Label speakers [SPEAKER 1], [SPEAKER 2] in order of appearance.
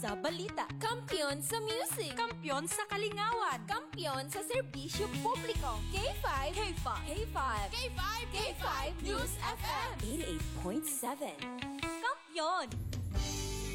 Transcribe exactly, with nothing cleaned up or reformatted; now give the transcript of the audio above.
[SPEAKER 1] sa balita.
[SPEAKER 2] Kampiyon sa music.
[SPEAKER 1] Kampiyon sa kalingawan.
[SPEAKER 2] Kampiyon sa serbisyo publiko. K five.
[SPEAKER 1] K five.
[SPEAKER 2] K five.
[SPEAKER 1] K five.
[SPEAKER 2] K five News F M.
[SPEAKER 1] eighty-eight point seven. Kampiyon!